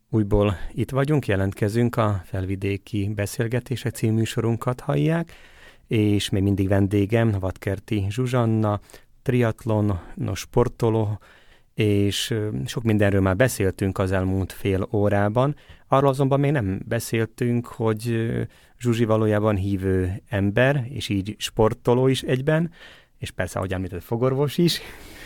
Újból itt vagyunk, jelentkezünk, a Felvidéki Beszélgetések című műsorunkat hallják, és még mindig vendégem Vadkerti Zsuzsanna, triatlonos sportoló, és sok mindenről már beszéltünk az elmúlt fél órában. Arról azonban még nem beszéltünk, hogy Zsuzsi valójában hívő ember, és így sportoló is egyben, és persze, ahogy említett, fogorvos is.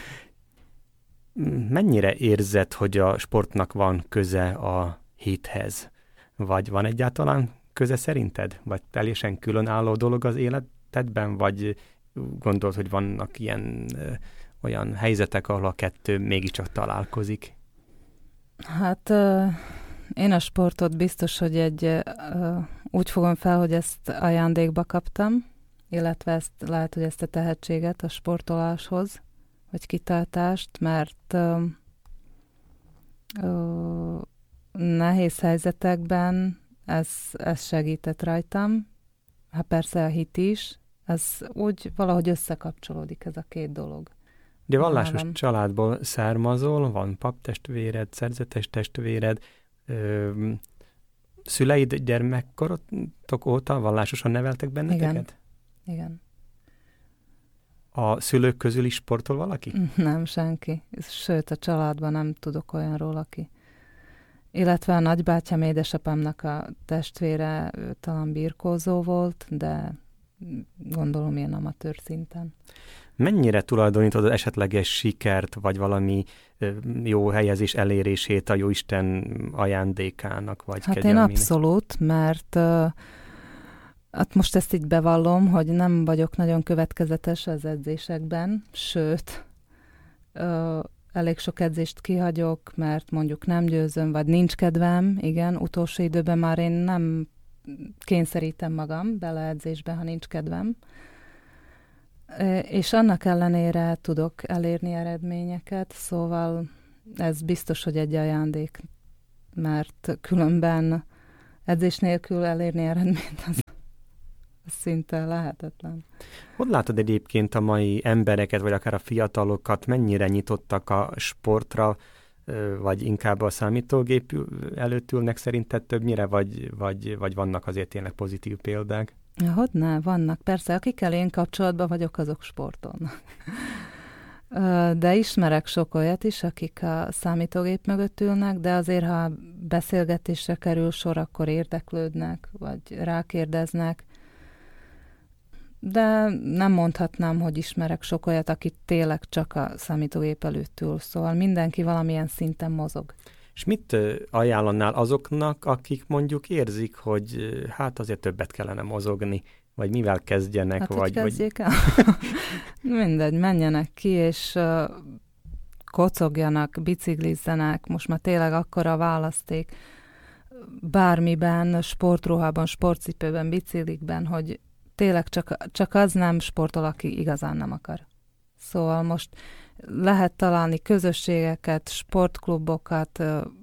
Mennyire érzed, hogy a sportnak van köze a hithez? Vagy van egyáltalán köze szerinted? Vagy teljesen különálló dolog az életedben? Vagy gondolod, hogy vannak olyan helyzetek, ahol a kettő mégiscsak találkozik? Hát én a sportot biztos, hogy úgy fogom fel, hogy ezt ajándékba kaptam, illetve lehet, hogy ezt a tehetséget a sportoláshoz, vagy kitartást, mert nehéz helyzetekben ez segített rajtam. Hát persze a hit is, ez úgy valahogy összekapcsolódik ez a két dolog. De vallásos családból származol, van paptestvéred, szerzetes testvéred, szüleid gyermekkorotok óta vallásosan neveltek benneteket? Igen. A szülők közül is sportol valaki? Nem, senki. Sőt, a családban nem tudok olyanról, aki. Illetve a nagybátyám, édesapámnak a testvére talán birkózó volt, de gondolom ilyen amatőr szinten. Mennyire tulajdonítod az esetleges sikert, vagy valami jó helyezés elérését a Jóisten ajándékának, vagy kegyelmének? Hát én abszolút, mert hát most ezt így bevallom, hogy nem vagyok nagyon következetes az edzésekben, sőt, elég sok edzést kihagyok, mert mondjuk nem győzöm, vagy nincs kedvem, igen, utolsó időben már én nem kényszerítem magam bele edzésbe, ha nincs kedvem. És annak ellenére tudok elérni eredményeket, szóval ez biztos, hogy egy ajándék, mert különben edzés nélkül elérni eredményt az szinte lehetetlen. Hogy látod egyébként a mai embereket, vagy akár a fiatalokat, mennyire nyitottak a sportra, vagy inkább a számítógép előtt ülnek szerinted többnyire, vagy vannak azért tényleg pozitív példák? Hogyne, vannak. Persze, akikkel én kapcsolatban vagyok, azok sportolnak. De ismerek sok olyat is, akik a számítógép mögött ülnek, de azért, ha beszélgetésre kerül sor, akkor érdeklődnek, vagy rákérdeznek. De nem mondhatnám, hogy ismerek sok olyat, aki tényleg csak a számítógép előtt ül. Szóval mindenki valamilyen szinten mozog. És mit ajánlanál azoknak, akik mondjuk érzik, hogy hát azért többet kellene mozogni, vagy mivel kezdjenek? Hát, hogy kezdjék el? Mindegy, menjenek ki, és kocogjanak, biciklizzenek. Most már tényleg akkora választék bármiben, sportruhában, sportcipőben, biciklikben, hogy tényleg csak az nem sportol, aki igazán nem akar. Szóval most lehet találni közösségeket, sportklubokat,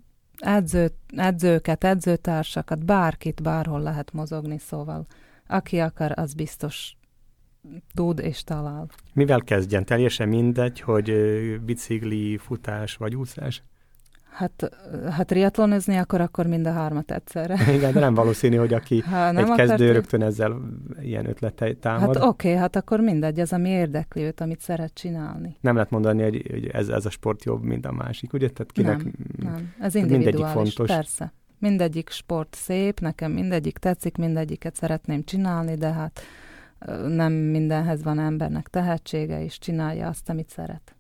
edzőket, edzőtársakat, bárkit, bárhol lehet mozogni, szóval aki akar, az biztos tud és talál. Mivel kezdjen? Teljesen mindegy, hogy bicikli, futás vagy úszás? Hát, ha triatlonozni akkor mind a hármat egyszerre. Igen, de nem valószínű, hogy aki egy kezdő rögtön ezzel ilyen ötletei támad. Hát oké, hát akkor mindegy, az, ami érdekli őt, amit szeret csinálni. Nem lehet mondani, hogy ez a sport jobb, mint a másik, ugye? Tehát kinek, nem. Ez individuális, fontos. Persze. Mindegyik sport szép, nekem mindegyik tetszik, mindegyiket szeretném csinálni, de hát nem mindenhez van embernek tehetsége, és csinálja azt, amit szeret.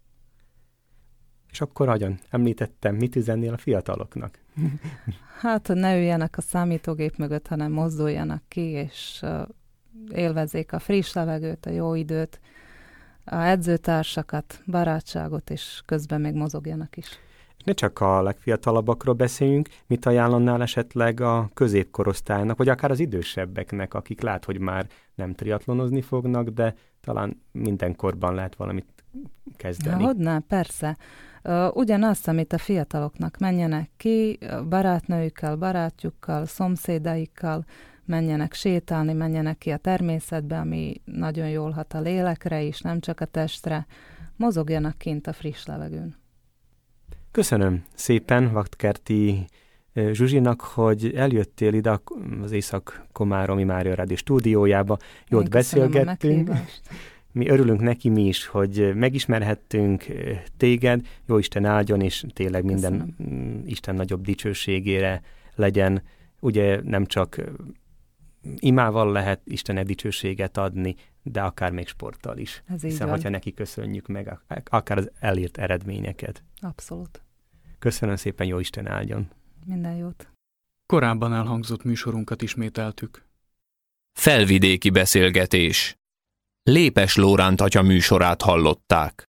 És akkor nagyon említettem, mit üzennél a fiataloknak? Hát, hogy ne üljenek a számítógép mögött, hanem mozduljanak ki, és élvezzék a friss levegőt, a jó időt, a edzőtársakat, barátságot, és közben még mozogjanak is. És ne csak a legfiatalabbakról beszéljünk, mit ajánlanál esetleg a középkorosztálynak, vagy akár az idősebbeknek, akik lát, hogy már nem triatlonozni fognak, de talán mindenkorban lehet valamit kezdeni. Hogyne, persze. Ugyanazt, amit a fiataloknak, menjenek ki barátnőjükkel, barátjukkal, szomszédaikkal, menjenek sétálni, menjenek ki a természetbe, ami nagyon jól hat a lélekre is, nem csak a testre, mozogjanak kint a friss levegőn. Köszönöm szépen Vadkerti Zsuzsinak, hogy eljöttél ide az Észak-Komáromi Mária Rádió stúdiójába, jót beszélgettünk. Mi örülünk neki mi is, hogy megismerhettünk téged, jó Isten áldjon, és tényleg minden Isten nagyobb dicsőségére legyen. Ugye nem csak imával lehet Istennek dicsőséget adni, de akár még sporttal is. Hiszen, hogyha neki köszönjük meg, akár az elért eredményeket. Abszolút. Köszönöm szépen, jó Isten áldjon. Minden jót. Korábban elhangzott műsorunkat ismételtük. Felvidéki beszélgetés. Lépes Lóránt atya műsorát hallották.